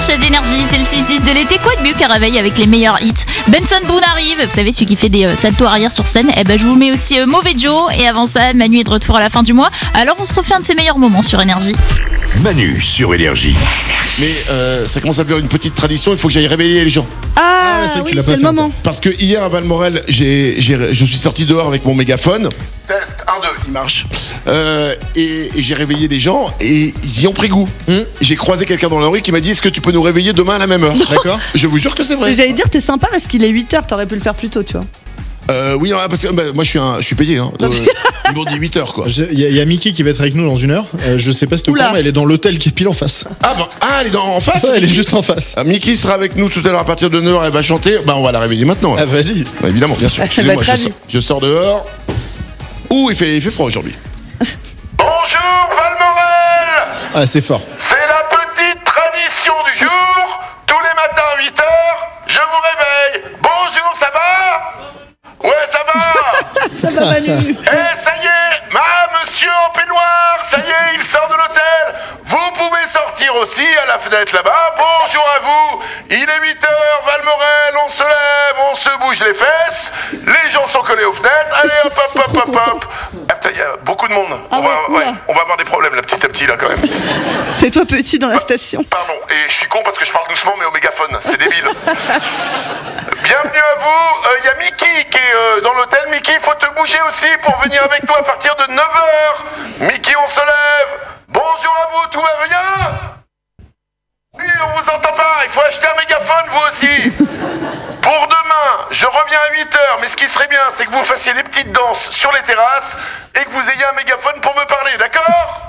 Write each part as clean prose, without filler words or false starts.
chez Énergie, c'est le 6-10 de l'été. Quoi de mieux qu'un réveil avec les meilleurs hits? Benson Boone arrive, vous savez, celui qui fait des saltos arrière sur scène. Eh ben, je vous mets aussi Mauvais Joe. Et avant ça, Manu est de retour à la fin du mois. Alors, on se refait un de ses meilleurs moments sur Énergie. Manu sur Énergie. Mais ça commence à devenir une petite tradition, il faut que j'aille réveiller les gens. Oui, c'est le moment. Parce que hier à Valmorel, je suis sorti dehors avec mon mégaphone. Test, 1, 2, il marche. Et j'ai réveillé les gens et ils y ont pris goût. J'ai croisé quelqu'un dans la rue qui m'a dit: est-ce que tu peux nous réveiller demain à la même heure? D'accord. Je vous jure que c'est vrai. Mais j'allais dire, t'es sympa parce qu'il est 8h, t'aurais pu le faire plus tôt, tu vois. Oui, parce que moi je suis payé. Ils m'ont dit 8h quoi. Il y a Mickey qui va être avec nous dans 1 heure. Je sais pas si tu es au courant, mais elle est dans l'hôtel qui est pile en face. Elle est en face. Ouais, elle est juste en face. Mickey sera avec nous tout à l'heure à partir de 9h, elle va chanter. On va la réveiller maintenant. Ah, vas-y. Évidemment, bien sûr. Excusez-moi, je sors dehors. Ouh, il fait froid aujourd'hui. Bonjour Valmorel. Ah, c'est fort. C'est la petite tradition du jour. Tous les matins à 8h, je vous réveille. Bonjour, ça va? Ouais, ça va. Ça va, Manu. Ça y est, monsieur en peignoir, ça y est, il sort de l'hôtel. Vous pouvez sortir aussi à la fenêtre là-bas. Bonjour à vous. Il est 8h, Valmorel, on se lève, on se bouge les fesses. Les gens sont collés aux fenêtres. Allez, hop. Ah, putain, il y a beaucoup de monde. On va avoir des problèmes là, petit à petit là quand même. Fais-toi petit dans la station. Pardon, et je suis con parce que je parle doucement mais au mégaphone, c'est débile. Bienvenue à vous, il y a Mickey qui est dans l'hôtel. Mickey, il faut te bouger aussi pour venir avec toi à partir de 9h. Mickey, on se lève. Bonjour à vous, tout va bien? Oui, on vous entend pas, il faut acheter un mégaphone vous aussi. Pour demain, je reviens à 8h, mais ce qui serait bien, c'est que vous fassiez des petites danses sur les terrasses et que vous ayez un mégaphone pour me parler, d'accord?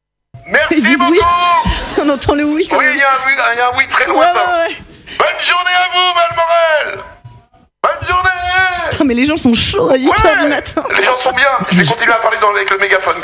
Merci beaucoup. Oui. On entend le oui. Oui, il y a un oui très lointain. Ouais. Bonne journée à vous, Valmorel. Bonne journée. Putain, mais les gens sont chauds à 8h du matin. Les gens sont bien. Je vais continuer à parler avec le mégaphone.